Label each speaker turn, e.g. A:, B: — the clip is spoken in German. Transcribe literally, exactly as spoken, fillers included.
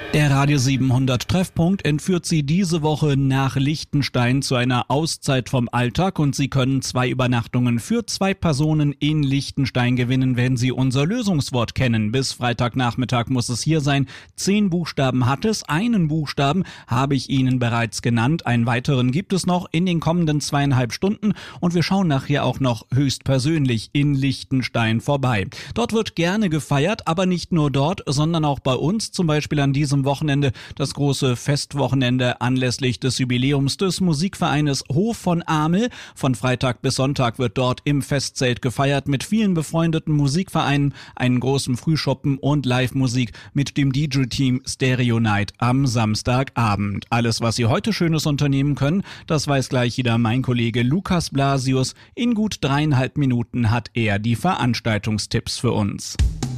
A: Der Radio siebenhundert Treffpunkt entführt Sie diese Woche nach Liechtenstein zu einer Auszeit vom Alltag und Sie können zwei Übernachtungen für zwei Personen in Liechtenstein gewinnen, wenn Sie unser Lösungswort kennen. Bis Freitagnachmittag muss es hier sein. Zehn Buchstaben hat es, einen Buchstaben habe ich Ihnen bereits genannt. Einen weiteren gibt es noch in den kommenden zweieinhalb Stunden und wir schauen nachher auch noch höchstpersönlich in Liechtenstein vorbei. Dort wird gerne gefeiert, aber nicht nur dort, sondern auch bei uns, zum Beispiel an diesem Wochenende das große Festwochenende anlässlich des Jubiläums des Musikvereines Hof von Amel. Von Freitag bis Sonntag wird dort im Festzelt gefeiert mit vielen befreundeten Musikvereinen, einem großen Frühschoppen und Live-Musik mit dem D J-Team Stereo Night am Samstagabend. Alles, was Sie heute Schönes unternehmen können, das weiß gleich wieder mein Kollege Lukas Blasius. In gut dreieinhalb Minuten hat er die Veranstaltungstipps für uns.